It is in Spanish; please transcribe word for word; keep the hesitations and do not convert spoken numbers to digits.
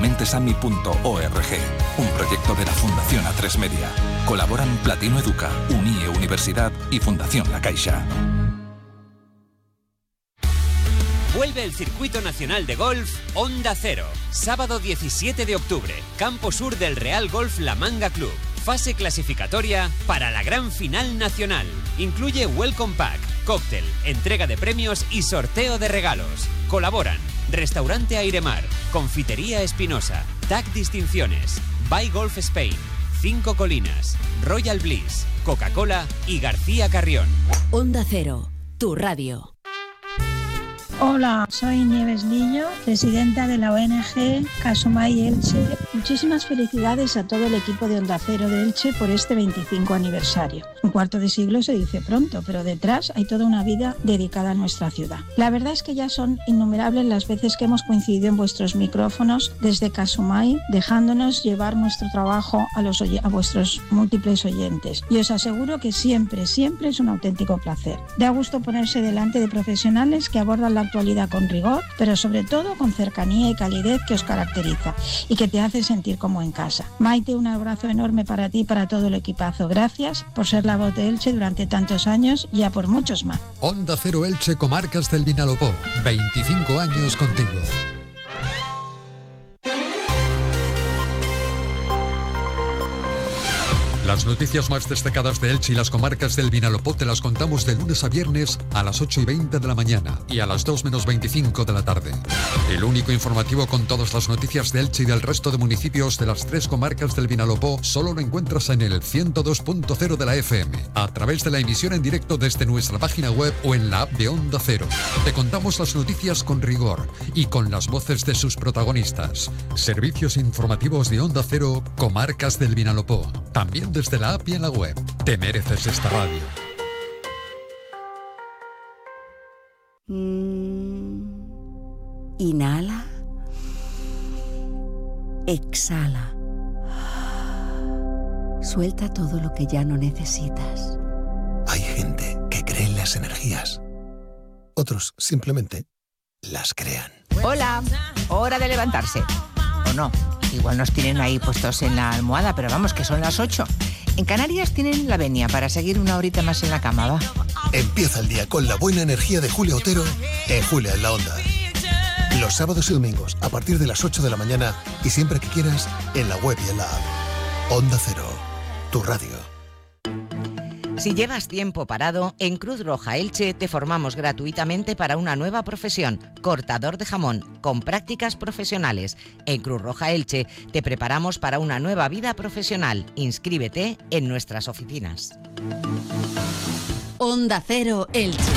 mentesami punto org, un proyecto de la Fundación A tres Media. Colaboran Platino Educa, Unie Universidad y Fundación La Caixa. Vuelve el Circuito Nacional de Golf Onda Cero. Sábado diecisiete de octubre, Campo Sur del Real Golf La Manga Club. Fase clasificatoria para la gran final nacional. Incluye Welcome Pack, cóctel, entrega de premios y sorteo de regalos. Colaboran Restaurante Airemar, Confitería Espinosa, T A C Distinciones, By Golf Spain, Cinco Colinas, Royal Bliss, Coca-Cola y García Carrión. Onda Cero, tu radio. Hola, soy Nieves Lillo, presidenta de la O N G Kasumai Elche. Muchísimas felicidades a todo el equipo de Onda Cero de Elche por este veinticinco aniversario. Un cuarto de siglo se dice pronto, pero detrás hay toda una vida dedicada a nuestra ciudad. La verdad es que ya son innumerables las veces que hemos coincidido en vuestros micrófonos desde Kasumai, dejándonos llevar nuestro trabajo a, los oy- a vuestros múltiples oyentes. Y os aseguro que siempre, siempre es un auténtico placer. Da gusto ponerse delante de profesionales que abordan la actualidad con rigor, pero sobre todo con cercanía y calidez que os caracteriza y que te hace sentir como en casa. Maite, un abrazo enorme para ti y para todo el equipazo. Gracias por ser la voz de Elche durante tantos años y a por muchos más. Onda Cero Elche, Comarcas del Vinalopó. veinticinco años contigo. Las noticias más destacadas de Elche y las comarcas del Vinalopó te las contamos de lunes a viernes a las ocho y veinte de la mañana y a las dos menos veinticinco de la tarde. El único informativo con todas las noticias de Elche y del resto de municipios de las tres comarcas del Vinalopó solo lo encuentras en el ciento dos punto cero de la F M, a través de la emisión en directo desde nuestra página web o en la app de Onda Cero. Te contamos las noticias con rigor y con las voces de sus protagonistas. Servicios informativos de Onda Cero, comarcas del Vinalopó. También desde la app y en la web. Te mereces esta radio. Mm, inhala. Exhala. Suelta todo lo que ya no necesitas. Hay gente que cree en las energías. Otros simplemente las crean. Hola, hora de levantarse. ¿O no? Igual nos tienen ahí puestos en la almohada, pero vamos, que son las ocho. En Canarias tienen la venia para seguir una horita más en la cama, va. Empieza el día con la buena energía de Julia Otero en Julia en la Onda. Los sábados y domingos a partir de las ocho de la mañana y siempre que quieras en la web y en la app. Onda Cero, tu radio. Si llevas tiempo parado, en Cruz Roja Elche te formamos gratuitamente para una nueva profesión, cortador de jamón, con prácticas profesionales. En Cruz Roja Elche te preparamos para una nueva vida profesional. Inscríbete en nuestras oficinas. Onda Cero Elche.